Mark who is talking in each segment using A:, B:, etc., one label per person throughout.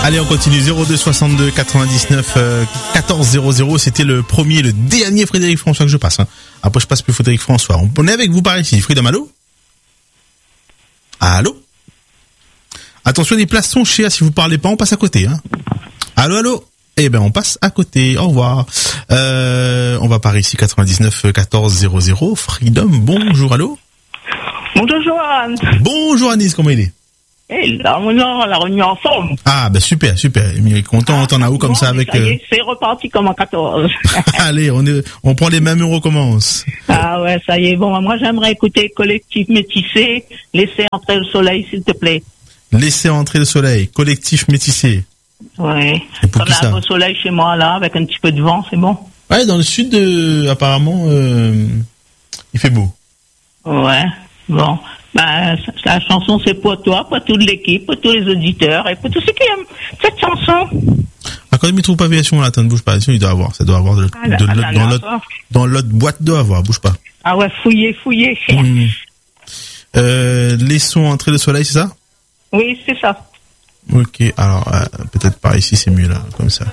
A: Allez, on continue. 02 62 99 14 00. C'était le dernier Frédéric François que je passe. Hein. Après, je passe plus Frédéric François. On est avec vous par ici. Freedom, allô? Allô? Attention, les places sont chères. Si vous parlez pas, on passe à côté. Hein. Allô? Eh ben, on passe à côté. Au revoir. On va par ici. 99 14 00. Freedom, bonjour, allô?
B: Bonjour Johan.
A: Bonjour Anis, comment il est?
B: Là, on l'a remis en forme.
A: Ah, ben super. Il est content, on t'en a où comme ça avec...
B: Ça y est, c'est reparti comme en 14.
A: Allez, on prend les mêmes, on recommence.
B: Ah ouais, ça y est. Bon, moi j'aimerais écouter Collectif Métissé. Laissez entrer le soleil, s'il te plaît.
A: Laissez entrer le soleil. Collectif Métissé.
B: Ouais.
A: Et pour
B: Comme
A: qui ça?
B: un beau soleil chez moi, là, avec un petit peu de vent, c'est bon.
A: Ouais, dans le sud, apparemment, il fait beau.
B: Ouais, bon. Ben, la chanson, c'est pour toi, pour toute l'équipe, pour tous les auditeurs et pour tous ceux qui aiment cette chanson.
A: Académie Troupe Aviation, là, attends, ne bouge pas. Ça doit avoir dans l'autre boîte, doit avoir, bouge pas.
B: Ah ouais, fouillez.
A: Laissons entrer le soleil, c'est ça?
B: Oui, c'est ça.
A: Ok, alors, peut-être par ici, c'est mieux, là, comme ça.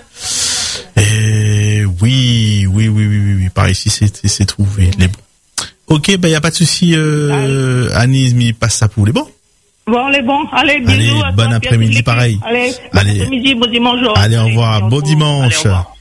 A: Oui, par ici, c'est trouvé, les bons. Ok, ben, y a pas de souci, Anis, mais passe ça pour les bons.
B: Bon, les bons. Allez, bisous.
A: Allez, bon après-midi, pareil.
B: Allez, bon après-midi, bon dimanche.
A: Allez, au revoir. Bon dimanche.
B: Allez, au revoir.